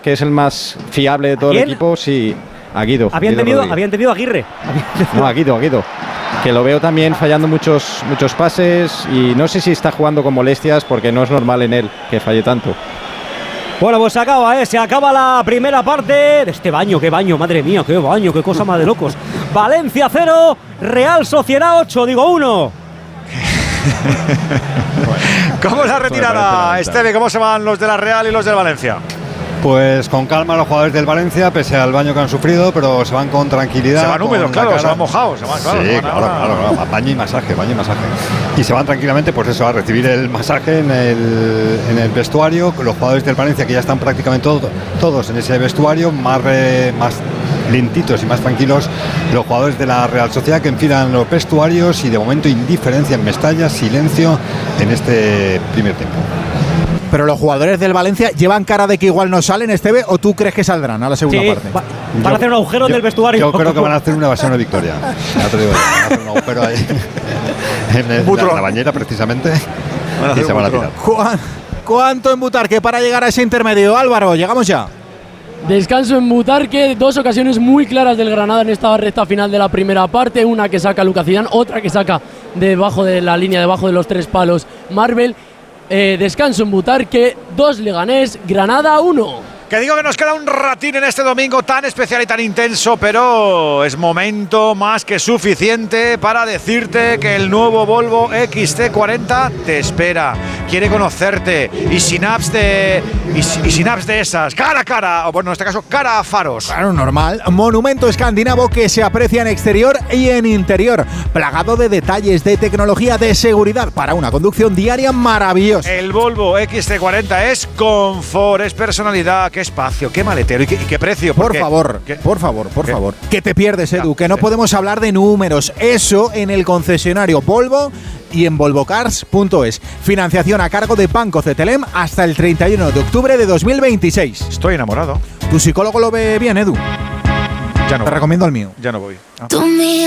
que es el más fiable de todo el equipo, sí, a Guido. Habían tenido a Aguirre. No, a Guido. Que lo veo también fallando muchos pases y no sé si está jugando con molestias porque no es normal en él que falle tanto. Bueno, pues se acaba la primera parte de este baño. Qué baño, madre mía, qué baño, qué cosa más de locos. Valencia 0, Real Sociedad 8, digo 1. ¿Cómo es la retirada, Esteve? ¿Cómo se van los de la Real y los del Valencia? Pues con calma los jugadores del Valencia, pese al baño que han sufrido, pero se van con tranquilidad. Se van húmedos, claro, se van mojados. Claro, baño y masaje. Y se van tranquilamente, pues eso, a recibir el masaje en el vestuario. Los jugadores del Valencia, que ya están prácticamente todos en ese vestuario, más lentitos y más tranquilos los jugadores de la Real Sociedad, que enfilan los vestuarios y de momento indiferencia en Mestalla, silencio en este primer tiempo. Pero los jugadores del Valencia llevan cara de que igual no salen, Esteve, ¿o tú crees que saldrán a la segunda parte? Van a hacer un agujero en el vestuario. Yo creo que van a hacer una evasión de Victoria. Ya te digo, van a hacer un agujero ahí en la bañera precisamente y se van a tirar. ¿Cuánto en Butarque para llegar a ese intermedio? Álvaro, llegamos ya. Descanso en Butarque, 2 ocasiones muy claras del Granada en esta recta final de la primera parte, una que saca Lucas Zidane, otra que saca debajo de la línea, debajo de los 3 palos Marvel. Descanso en Butarque, 2 Leganés, Granada 1. Que digo que nos queda un ratín en este domingo tan especial y tan intenso, pero es momento más que suficiente para decirte que el nuevo Volvo XC40 te espera, quiere conocerte y sin apps de esas, cara a cara, o bueno, en este caso cara a faros. Claro, normal. Monumento escandinavo que se aprecia en exterior y en interior, plagado de detalles, de tecnología, de seguridad para una conducción diaria maravillosa. El Volvo XC40 es confort, es personalidad. Qué espacio, qué maletero y qué precio. Por favor. Que te pierdes, Edu, que no podemos hablar de números. Eso en el concesionario Volvo y en volvocars.es. Financiación a cargo de Banco Cetelem hasta el 31 de octubre de 2026. Estoy enamorado. ¿Tu psicólogo lo ve bien, Edu? Ya no. Te recomiendo el mío. Ya no voy.